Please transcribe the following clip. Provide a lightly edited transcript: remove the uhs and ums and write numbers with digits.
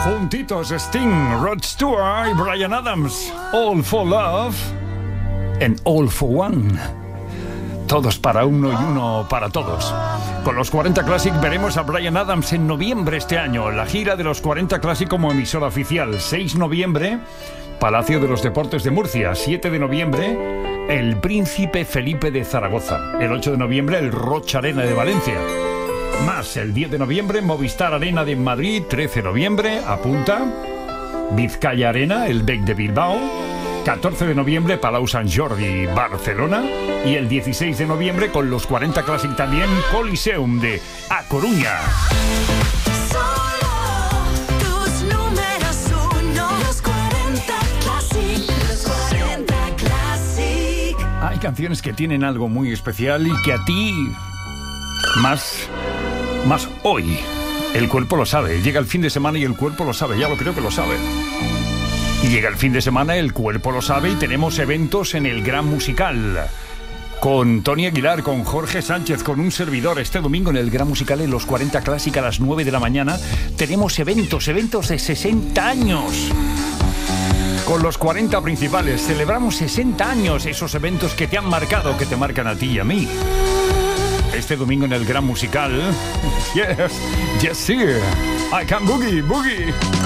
Juntitos Sting, Rod Stewart y Bryan Adams. All for Love and All for One. Todos para uno y uno para todos. Con los 40 Classic veremos a Bryan Adams en noviembre este año. La gira de los 40 Classic como emisora oficial. 6 de noviembre, Palacio de los Deportes de Murcia. 7 de noviembre, el Príncipe Felipe de Zaragoza. El 8 de noviembre, el Rocha Arena de Valencia. Más el 10 de noviembre, Movistar Arena de Madrid. 13 de noviembre, apunta, Vizcaya Arena, el Bec de Bilbao. 14 de noviembre, Palau Sant Jordi, Barcelona. Y el 16 de noviembre, con los 40 Classic también, Coliseum de A Coruña. Hay canciones que tienen algo muy especial y que a ti, más hoy, el cuerpo lo sabe. Llega el fin de semana y el cuerpo lo sabe, ya lo creo que lo sabe. Y llega el fin de semana, el cuerpo lo sabe, y tenemos eventos en el Gran Musical. Con Tony Aguilar, con Jorge Sánchez, con un servidor. Este domingo en el Gran Musical, en los 40 Classic a las 9 de la mañana, tenemos eventos de 60 años. Con los 40 principales, celebramos 60 años, esos eventos que te han marcado, que te marcan a ti y a mí. Este domingo en el Gran Musical, yes, sir, I can boogie.